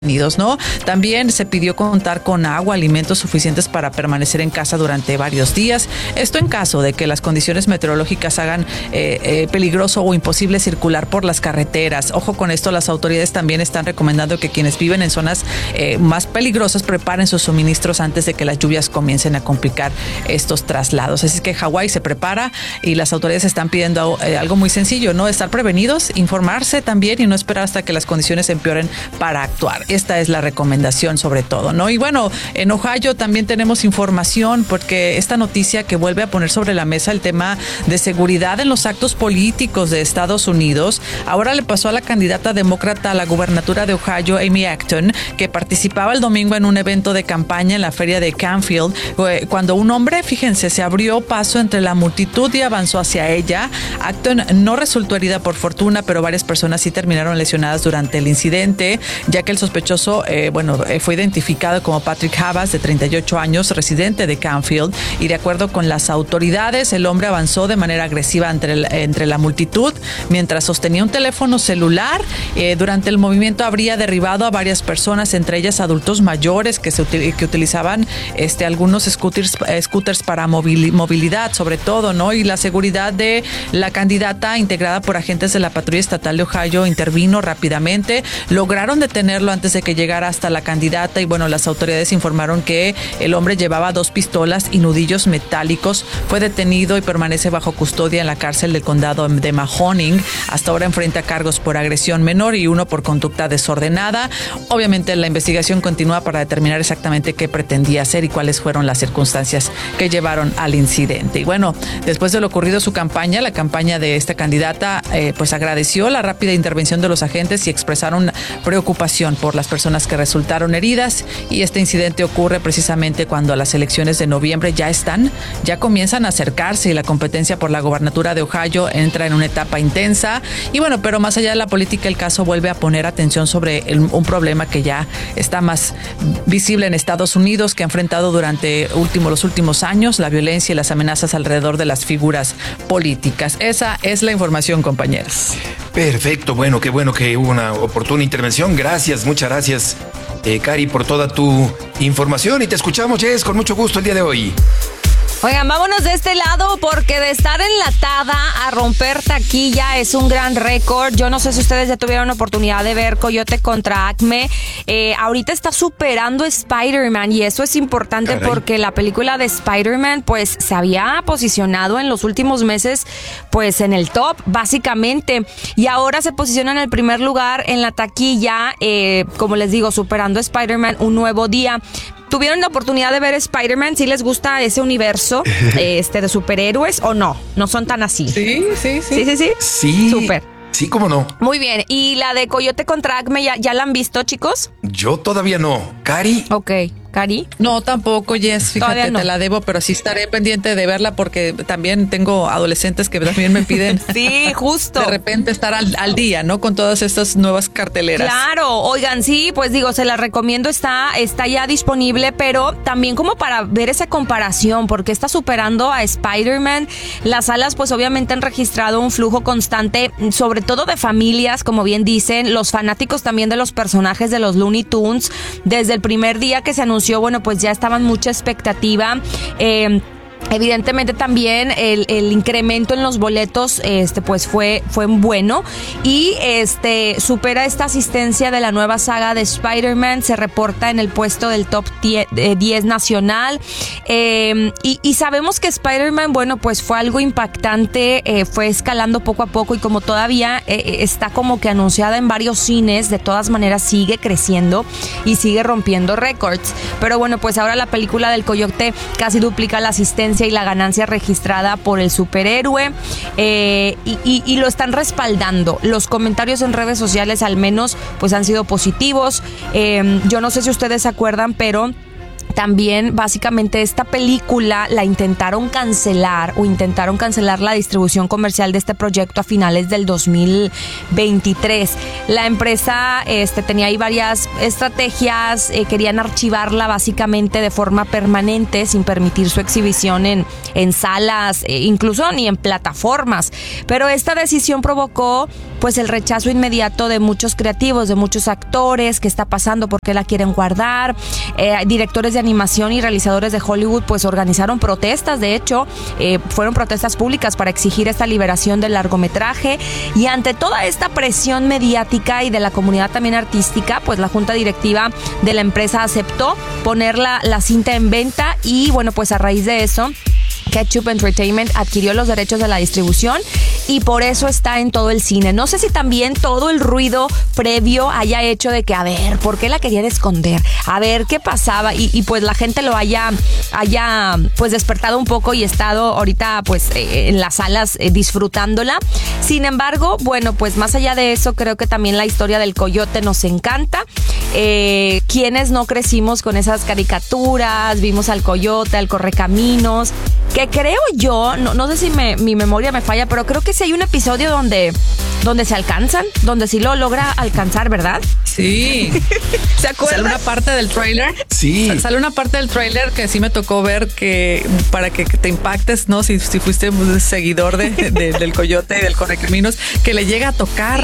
Unidos, ¿no? También se pidió contar con agua, alimentos suficientes para permanecer en casa durante varios días. Esto en caso de que las condiciones meteorológicas hagan peligroso o imposible circular por las carreteras. Ojo con esto, las autoridades también están recomendando que quienes viven en zonas más peligrosas preparen sus suministros antes de que las lluvias comiencen a complicar estos traslados. Así que Hawái se prepara y las autoridades están pidiendo algo muy sencillo, ¿no? Estar prevenidos, informarse también y no esperar hasta que las condiciones empeoren para actuar. Esta es la recomendación sobre todo, ¿no? Y bueno, en Ohio también tenemos información porque esta noticia que vuelve a poner sobre la mesa el tema de seguridad en los actos políticos de Estados Unidos, ahora le pasó a la candidata demócrata a la gubernatura de Ohio, Amy Acton, que participaba el domingo en un evento de campaña en la feria de Canfield, cuando un hombre, fíjense, se abrió paso entre la multitud y avanzó hacia ella. Acton no resultó herida por fortuna, pero varias personas sí terminaron lesionadas durante el incidente, ya que el sospechoso fue identificado como Patrick Havas, de 38 años, residente de Canfield, y de acuerdo con las autoridades, el hombre avanzó de manera agresiva entre la multitud mientras sostenía un teléfono celular. Durante el movimiento habría derribado a varias personas, entre ellas adultos mayores que utilizaban algunos scooters para movilidad, sobre todo, ¿no? Y la seguridad de la candidata, integrada por agentes de la patrulla estatal de Ohio, intervino rápidamente. Lograron detenerlo antes de que llegara hasta la candidata y bueno, las autoridades informaron que el hombre llevaba 2 pistolas y nudillos metálicos. Fue detenido y permanece bajo custodia en la cárcel del condado de Mahoning. Hasta ahora enfrenta cargos por agresión menor y uno por conducta desordenada. Obviamente la investigación continúa para determinar exactamente qué pretendía hacer y cuáles fueron las circunstancias que llevaron al incidente. Y bueno, después de lo ocurrido la campaña de esta candidata pues agradeció la rápida intervención de los agentes y expresaron preocupación por las personas que resultaron heridas, y este incidente ocurre precisamente cuando las elecciones de noviembre ya comienzan a acercarse y la competencia por la gobernatura de Ohio entra en una etapa intensa. Y bueno, pero más allá de la política, el caso vuelve a poner atención sobre un problema que ya está más visible en Estados Unidos, que ha enfrentado durante los últimos años la violencia y las amenazas alrededor de las figuras políticas. Esa es la información, compañeros. Perfecto, bueno que hubo una oportuna intervención. Gracias, muchas gracias, Cari, por toda tu información, y te escuchamos, Jess, con mucho gusto el día de hoy. Oigan, vámonos de este lado, porque de estar enlatada a romper taquilla es un gran récord. Yo no sé si ustedes ya tuvieron oportunidad de ver Coyote contra Acme. Ahorita está superando Spider-Man, y eso es importante. Caray. Porque la película de Spider-Man pues se había posicionado en los últimos meses pues en el top, básicamente, y ahora se posiciona en el primer lugar en la taquilla, como les digo, superando Spider-Man Un Nuevo Día. ¿Tuvieron la oportunidad de ver Spider-Man? ¿Sí les gusta ese universo de superhéroes o no? ¿No son tan así? Sí. Sí. Súper. Sí, cómo no. Muy bien. ¿Y la de Coyote contra Acme ya la han visto, chicos? Yo todavía no. ¿Cari? Ok. ¿Cari? No, tampoco, Jess, fíjate, no. Te la debo, pero sí estaré pendiente de verla porque también tengo adolescentes que también me piden sí, justo. De repente estar al día, ¿no? Con todas estas nuevas carteleras. Claro, oigan, sí, pues digo, se la recomiendo, está ya disponible, pero también como para ver esa comparación, porque está superando a Spider-Man. Las salas pues obviamente han registrado un flujo constante, sobre todo de familias, como bien dicen, los fanáticos también de los personajes de los Looney Tunes. Desde el primer día que se anunció, bueno, pues ya estaban mucha expectativa. Evidentemente también el incremento en los boletos pues fue bueno, y supera esta asistencia de la nueva saga de Spider-Man. Se reporta en el puesto del top 10 nacional, y sabemos que Spider-Man, bueno, pues fue algo impactante, fue escalando poco a poco, y como todavía está como que anunciada en varios cines, de todas maneras sigue creciendo y sigue rompiendo récords. Pero bueno, pues ahora la película del Coyote casi duplica la asistencia y la ganancia registrada por el superhéroe, y lo están respaldando. Los comentarios en redes sociales al menos pues han sido positivos. Yo no sé si ustedes se acuerdan, pero también básicamente esta película la intentaron cancelar la distribución comercial de este proyecto a finales del 2023. La empresa tenía ahí varias estrategias, querían archivarla básicamente de forma permanente sin permitir su exhibición en salas, incluso ni en plataformas. Pero esta decisión provocó pues el rechazo inmediato de muchos creativos, de muchos actores. ¿Qué está pasando? ¿Por qué la quieren guardar? Directores de animación y realizadores de Hollywood pues organizaron protestas. De hecho, fueron protestas públicas para exigir esta liberación del largometraje. Y ante toda esta presión mediática y de la comunidad también artística, pues la junta directiva de la empresa aceptó poner la cinta en venta. Y bueno, pues a raíz de eso, Ketchup Entertainment adquirió los derechos de la distribución y por eso está en todo el cine. No sé si también todo el ruido previo haya hecho de que, a ver, ¿por qué la querían esconder? A ver, ¿qué pasaba? Y pues la gente lo haya pues despertado un poco y estado ahorita pues en las salas disfrutándola. Sin embargo, bueno, pues más allá de eso, creo que también la historia del coyote nos encanta. Quienes no crecimos con esas caricaturas, vimos al coyote, al correcaminos, que creo yo, no sé si mi memoria me falla, pero creo que sí hay un episodio donde se alcanzan, donde sí lo logra alcanzar, ¿verdad? Sí. ¿Se acuerdan? Sale una parte del tráiler. Sí. Sale una parte del tráiler que sí me tocó ver, que para que te impactes, ¿no? Si fuiste seguidor del coyote y del correcaminos, que le llega a tocar,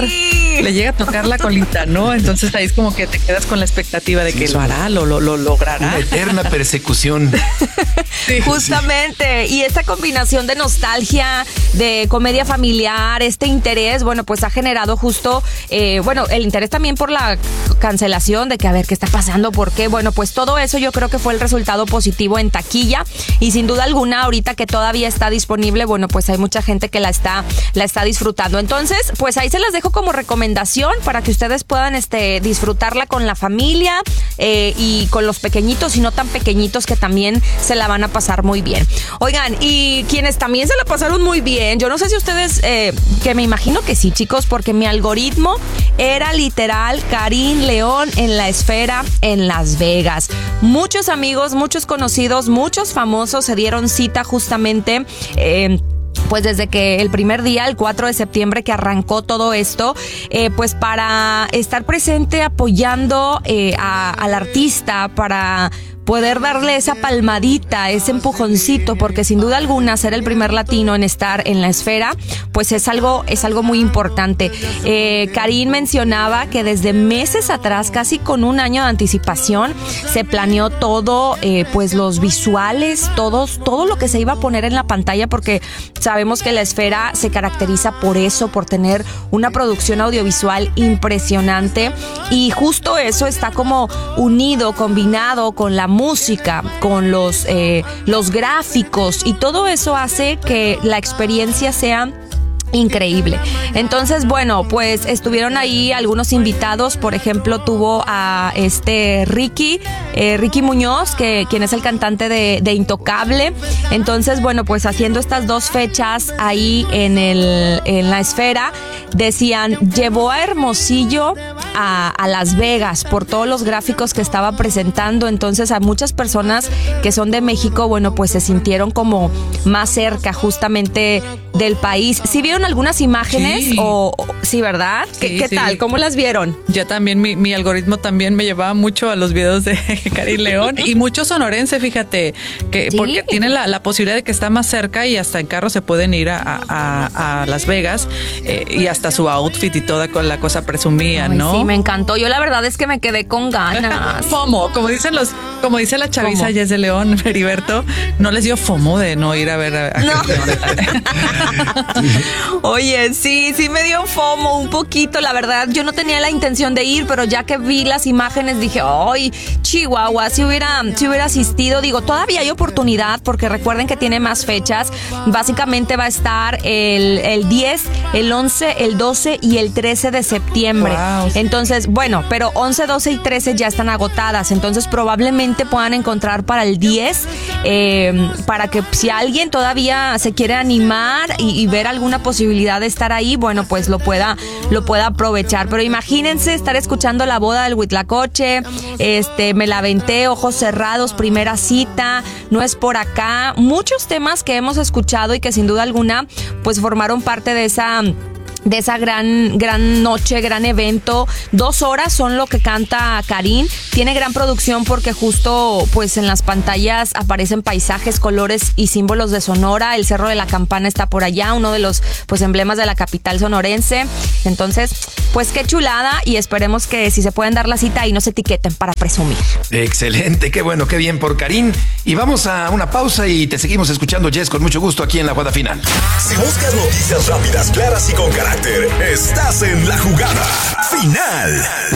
la colita, ¿no? Entonces ahí es como que te quedas con la expectativa de que lo hará, lo logrará. Una eterna persecución. Sí, justamente. Y esta combinación de nostalgia, de comedia familiar, este interés, bueno, pues ha generado justo, el interés también por la cancelación de que a ver qué está pasando, por qué. Bueno, pues todo eso yo creo que fue el resultado positivo en taquilla y sin duda alguna ahorita que todavía está disponible, bueno, pues hay mucha gente que la está disfrutando. Entonces, pues ahí se las dejo como recomendación para que ustedes puedan disfrutarla con la familia y con los pequeñitos y no tan pequeñitos que también se la van a pasar muy bien. Oigan, y quienes también se la pasaron muy bien, yo no sé si ustedes, que me imagino que sí, chicos, porque mi algoritmo era literal Karin León en la esfera en Las Vegas. Muchos amigos, muchos conocidos, muchos famosos se dieron cita justamente pues desde que el primer día, el 4 de septiembre que arrancó todo esto, pues para estar presente apoyando al artista, para poder darle esa palmadita, ese empujoncito, porque sin duda alguna ser el primer latino en estar en la esfera, pues es algo muy importante. Karin mencionaba que desde meses atrás, casi con un año de anticipación, se planeó todo, pues los visuales, todo lo que se iba a poner en la pantalla, porque sabemos que la esfera se caracteriza por eso, por tener una producción audiovisual impresionante, y justo eso está como unido, combinado con la música, con los gráficos, y todo eso hace que la experiencia sea increíble. Entonces, bueno, pues estuvieron ahí algunos invitados. Por ejemplo, tuvo a Ricky Muñoz, quien es el cantante de Intocable. Entonces, bueno, pues haciendo estas dos fechas ahí en la esfera, decían, llevó a Hermosillo a Las Vegas por todos los gráficos que estaba presentando. Entonces, a muchas personas que son de México, bueno, pues se sintieron como más cerca justamente del país. ¿Sí vieron algunas imágenes? Sí. Sí, ¿verdad? Sí, ¿Qué sí. tal? ¿Cómo las vieron? Ya también mi algoritmo también me llevaba mucho a los videos de Karin León y mucho sonorense, fíjate, que ¿Sí? porque tiene la posibilidad de que está más cerca y hasta en carro se pueden ir a Las Vegas, y hasta su outfit y toda con la cosa presumía, Ay, ¿no? Sí, me encantó. Yo la verdad es que me quedé con ganas. FOMO, como dice la chaviza ¿Cómo? Jess de León, Heriberto, no les dio FOMO de no ir a ver a No. Oye, sí me dio FOMO un poquito, la verdad. Yo no tenía la intención de ir, pero ya que vi las imágenes dije, ¡ay, Chihuahua! Si hubiera asistido. Digo, todavía hay oportunidad, porque recuerden que tiene más fechas. Básicamente va a estar el 10, el 11, el 12 y el 13 de septiembre. Wow. Entonces, bueno, pero 11, 12 y 13 ya están agotadas. Entonces, probablemente puedan encontrar para el 10, para que si alguien todavía se quiere animar y ver alguna posibilidad de estar ahí, bueno, pues lo pueda aprovechar. Pero imagínense estar escuchando La boda del Huitlacoche, Me la aventé, Ojos cerrados, Primera cita, No es por acá. Muchos temas que hemos escuchado y que sin duda alguna pues formaron parte de esa gran noche, gran evento. 2 horas son lo que canta Karin. Tiene gran producción porque justo pues en las pantallas aparecen paisajes, colores y símbolos de Sonora. El Cerro de la Campana está por allá, uno de los pues emblemas de la capital sonorense. Entonces, pues qué chulada, y esperemos que si se pueden dar la cita y no se etiqueten para presumir. Excelente, qué bueno, qué bien por Karin. Y vamos a una pausa y te seguimos escuchando, Jess, con mucho gusto aquí en La Jugada Final. Si buscas noticias rápidas, claras y con carácter, estás en La Jugada Final.